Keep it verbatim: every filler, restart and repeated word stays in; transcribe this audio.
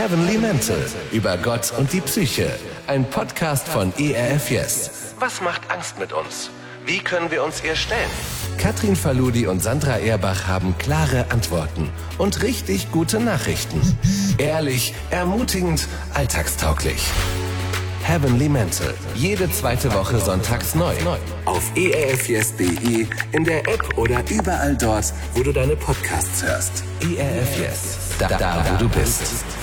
Heavenly Mental über Gott und die Psyche. Ein Podcast von E R F Yes. Was macht Angst mit uns? Wie können wir uns ihr stellen? Katrin Faludi und Sandra Erbach haben klare Antworten und richtig gute Nachrichten. Ehrlich, ermutigend, alltagstauglich. Heavenly Mental. Jede zweite Woche sonntags neu. Auf E R F yes punkt de, in der App oder überall dort, wo du deine Podcasts hörst. E R F Yes. Da, da wo du bist.